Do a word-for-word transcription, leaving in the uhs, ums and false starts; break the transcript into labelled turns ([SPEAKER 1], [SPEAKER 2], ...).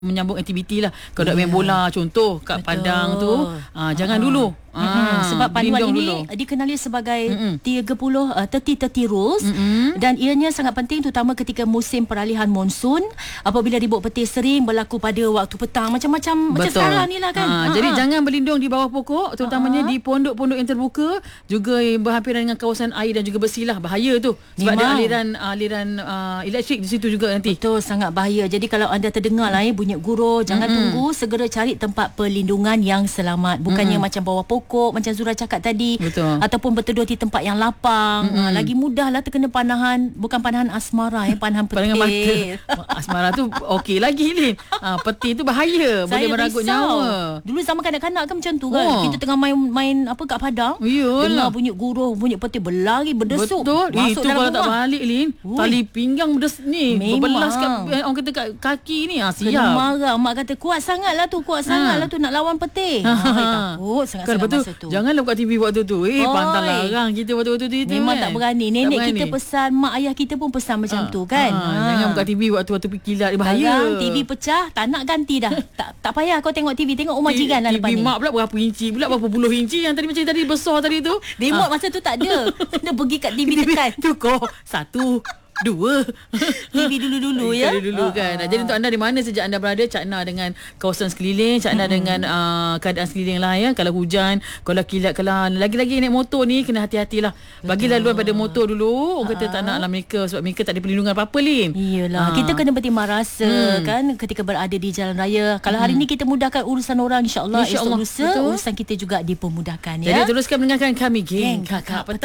[SPEAKER 1] menyambung aktiviti lah. Kalau nak main bola contoh kat
[SPEAKER 2] Betul.
[SPEAKER 1] Padang tu, ah, jangan uh-huh. dulu.
[SPEAKER 2] Mm-hmm.
[SPEAKER 1] Ah,
[SPEAKER 2] sebab panduan ini
[SPEAKER 1] dulu.
[SPEAKER 2] dikenali sebagai
[SPEAKER 1] Mm-mm.
[SPEAKER 2] tiga puluh uh, tiga puluh tiga puluh rules. Mm-mm. Dan ianya sangat penting terutama ketika musim peralihan monsun, apabila ribut petir sering berlaku pada waktu petang macam-macam. Betul. Macam sekarang ni lah kan.
[SPEAKER 1] Ha,
[SPEAKER 2] Ha-ha.
[SPEAKER 1] jadi jangan berlindung di bawah pokok, terutamanya Ha-ha. di pondok-pondok yang terbuka, juga yang berhampiran dengan kawasan air dan juga bersilah. Bahaya tu sebab
[SPEAKER 2] Memang.
[SPEAKER 1] ada aliran aliran uh, elektrik di situ juga nanti.
[SPEAKER 2] Betul, sangat bahaya. Jadi kalau anda terdengar lah eh, bunyi guru, jangan Mm-mm. tunggu, segera cari tempat perlindungan yang selamat. Bukannya Mm-mm. macam bawah pokok macam Zura cakap tadi.
[SPEAKER 1] Betul.
[SPEAKER 2] Ataupun berteduh di tempat yang lapang. Ha, lagi mudahlah terkena panahan, bukan panahan asmara eh, panahan petir.
[SPEAKER 1] Panahan mata. Asmara tu okey lagi ni. Ha, petir tu bahaya,
[SPEAKER 2] Saya
[SPEAKER 1] boleh meragut
[SPEAKER 2] risau.
[SPEAKER 1] nyawa.
[SPEAKER 2] Dulu zaman kanak-kanak kan macam tu kan.
[SPEAKER 1] Oh.
[SPEAKER 2] Kita tengah main main apa kat Padang.
[SPEAKER 1] Yalah.
[SPEAKER 2] Dengar bunyi guruh, bunyi petir berlari berdesuk.
[SPEAKER 1] Betul.
[SPEAKER 2] Masuk
[SPEAKER 1] Itu
[SPEAKER 2] dalam
[SPEAKER 1] kalau tak
[SPEAKER 2] rumah.
[SPEAKER 1] balik Lin,
[SPEAKER 2] Ui.
[SPEAKER 1] tali pinggang berdes ni
[SPEAKER 2] Memang.
[SPEAKER 1] berbelas kat orang kata kat kaki ni. Ha,
[SPEAKER 2] Kena
[SPEAKER 1] siap.
[SPEAKER 2] marah. Mak kata kuat sangatlah tu, kuat sangatlah tu nak lawan petir. Ha, takut sangat-sangat
[SPEAKER 1] Kan, betul.
[SPEAKER 2] masa tu.
[SPEAKER 1] Janganlah buka T V waktu tu. Eh,
[SPEAKER 2] Oi.
[SPEAKER 1] pantang larang kita waktu-waktu tu.
[SPEAKER 2] Memang
[SPEAKER 1] kan?
[SPEAKER 2] tak berani. Nenek
[SPEAKER 1] Tak berani.
[SPEAKER 2] kita pesan, mak ayah kita pun pesan macam
[SPEAKER 1] Ha,
[SPEAKER 2] tu kan.
[SPEAKER 1] ha, Jangan buka T V waktu-waktu kilat. Bahaya.
[SPEAKER 2] Sekarang T V pecah, tak nak ganti dah. tak tak payah kau tengok T V, tengok rumah jiran lah lepas
[SPEAKER 1] T V
[SPEAKER 2] ni.
[SPEAKER 1] mak pula berapa inci pula, berapa puluh inci yang tadi macam tadi besar tadi tu.
[SPEAKER 2] Remote masa tu tak ada. Kena pergi kat T V tekan.
[SPEAKER 1] Tu kau satu dua
[SPEAKER 2] T V dulu-dulu ya.
[SPEAKER 1] Dulu kan. Uh, Jadi untuk anda di mana saja anda berada, Cak Na dengan kawasan sekeliling, Cak Na mm-hmm. dengan uh, keadaan sekeliling lah ya. Kalau hujan, kalau kilat, kalau lagi-lagi naik motor ni kena hati-hatilah. Bagi laluan pada motor dulu. Orang uh. kata tak naklah mereka sebab mereka tak ada perlindungan apa-apa Lin.
[SPEAKER 2] Iyalah, uh. kita kena bertimbang rasa hmm. kan ketika berada di jalan raya. Kalau hmm. hari ni kita mudahkan urusan orang, insya-Allah
[SPEAKER 1] Insya
[SPEAKER 2] esok lusa
[SPEAKER 1] betul.
[SPEAKER 2] urusan kita juga dipermudahkan ya.
[SPEAKER 1] Jadi teruskan mendengarkan kami Geng
[SPEAKER 2] Geng
[SPEAKER 1] Kakak Petang.